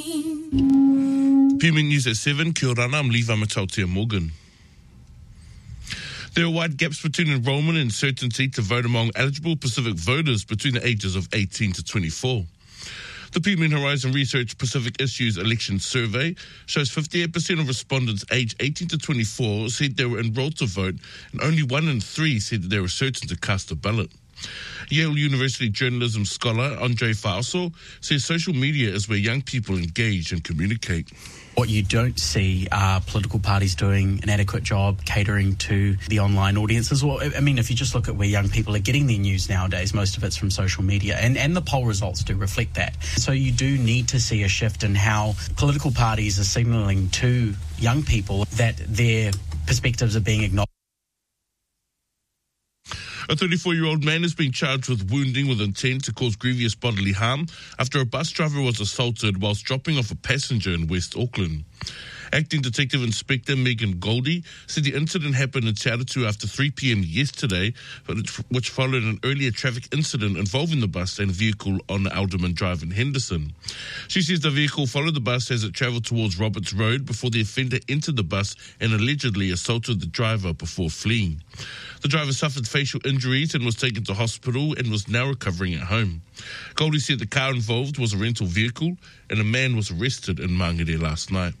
PMN News at 7, kia ora, I'm Levi Matautia Morgan. There are wide gaps between enrolment and certainty to vote among eligible Pacific voters between the ages of 18 to 24. The PMN Horizon Research Pacific Issues Election Survey shows 58% of respondents aged 18 to 24 said they were enrolled to vote, and only 1 in 3 said that they were certain to cast a ballot. Yale University journalism scholar Andre Fauso says social media is where young people engage and communicate. What you don't see are political parties doing an adequate job catering to the online audiences. Well, I mean, if you just look at where young people are getting their news nowadays, most of it's from social media, and the poll results do reflect that. So you do need to see a shift in how political parties are signalling to young people that their perspectives are being acknowledged. A 34-year-old man is being charged with wounding with intent to cause grievous bodily harm after a bus driver was assaulted whilst dropping off a passenger in West Auckland. Acting Detective Inspector Megan Goldie said the incident happened in Te Aratū after 3 p.m. yesterday, which followed an earlier traffic incident involving the bus and vehicle on Alderman Drive in Henderson. She says the vehicle followed the bus as it travelled towards Roberts Road before the offender entered the bus and allegedly assaulted the driver before fleeing. The driver suffered facial injuries and was taken to hospital and was now recovering at home. Goldie said the car involved was a rental vehicle and a man was arrested in Mangere last night.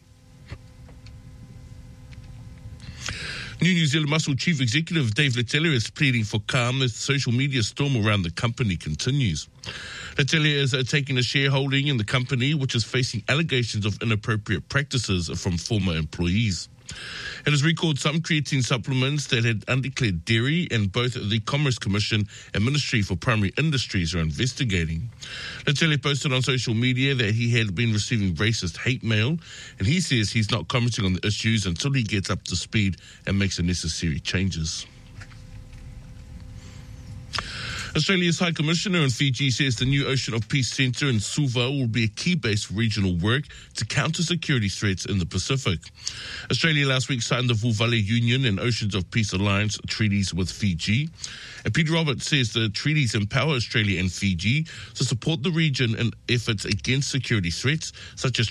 New Zealand Muscle Chief Executive Dave Letelier is pleading for calm as the social media storm around the company continues. Letelier is taking a shareholding in the company, which is facing allegations of inappropriate practices from former employees. It has recalled some creatine supplements that had undeclared dairy, and both the Commerce Commission and Ministry for Primary Industries are investigating. Letelier posted on social media that he had been receiving racist hate mail, and he says he's not commenting on the issues until he gets up to speed and makes the necessary changes. Australia's High Commissioner in Fiji says the new Ocean of Peace Centre in Suva will be a key base for regional work to counter security threats in the Pacific. Australia last week signed the Vulvale Union and Oceans of Peace Alliance treaties with Fiji. And Peter Roberts says the treaties empower Australia and Fiji to support the region in efforts against security threats such as